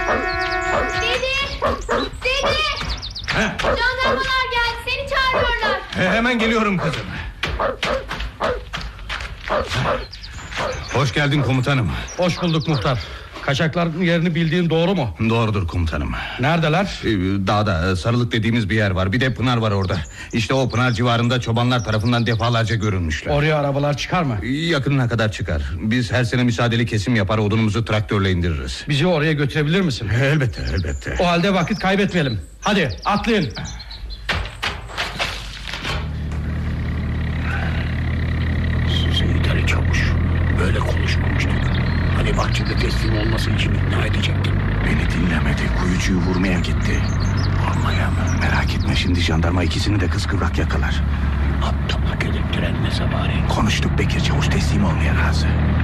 Jandarmalar geldi, seni çağırıyorlar. Hemen geliyorum kızım. Hoş geldin komutanım. Hoş bulduk muhtar. Kaçakların yerini bildiğin doğru mu? Doğrudur komutanım. Neredeler? Dağda, Sarılık dediğimiz bir yer var. Bir de pınar var orada. İşte o pınar civarında çobanlar tarafından defalarca görülmüşler. Oraya arabalar çıkar mı? Yakınına kadar çıkar. Biz her sene müsaadeli kesim yapar, odunumuzu traktörle indiririz. Bizi oraya götürebilir misin? Elbette, elbette. O halde vakit kaybetmeyelim. Hadi atlayın. Seyit Ali Çavuş, böyle konuşmamıştık. Hani bahçede teslim olması için ikna edecektim. Beni dinlemedi, kuyucuyu vurmaya gitti. Vurmaya mı? Merak etme, şimdi jandarma ikisini de kıskıvrak yakalar. Aptala gelip direnmese bari. Konuştuk, Bekir Çavuş teslim olmaya razı.